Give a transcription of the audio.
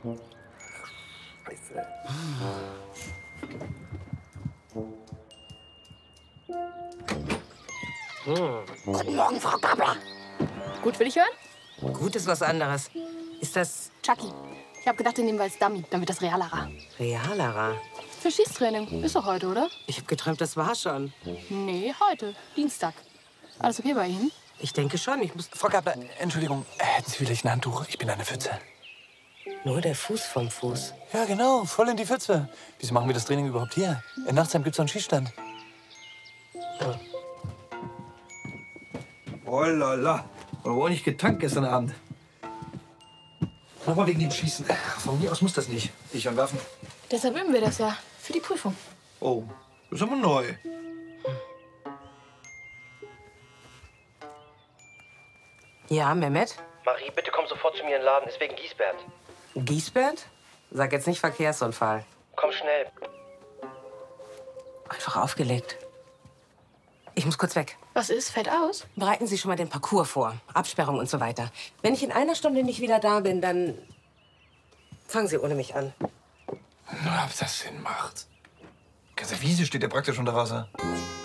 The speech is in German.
Scheiße. Guten Morgen, Frau Gabler. Gut, will ich hören? Gut ist was anderes. Ist das Chucky. Ich habe gedacht, den nehmen wir als Dummy, dann wird das realer. realer? Für Schießtraining. Ist doch heute, oder? Ich habe geträumt, das war schon. Nee, heute. Dienstag. Alles okay bei Ihnen? Ich denke schon, ich muss... Frau Gabler, Entschuldigung, hätten Sie vielleicht ein Handtuch? Ich bin eine Pfütze. Nur der Fuß vom Fuß. Ja, genau, voll in die Pfütze. Wieso machen wir das Training überhaupt hier? In Nachtsheim gibt's so einen Schießstand. Ja. Oh la la. Oder wohl nicht getankt gestern Abend? Nochmal wegen dem Schießen. Von mir aus muss das nicht. Ich an Waffen. Deshalb üben wir das ja. Für die Prüfung. Oh, das ist aber neu. Ja, Mehmet? Marie, bitte komm sofort zu mir in den Laden. Ist wegen Giesbert. Giesbert? Sag jetzt nicht Verkehrsunfall. Komm schnell. Einfach aufgelegt. Ich muss kurz weg. Was ist? Fällt aus? Bereiten Sie schon mal den Parcours vor. Absperrung und so weiter. Wenn ich in einer Stunde nicht wieder da bin, dann fangen Sie ohne mich an. Nur ob das Sinn macht. Die ganze Wiese steht ja praktisch unter Wasser.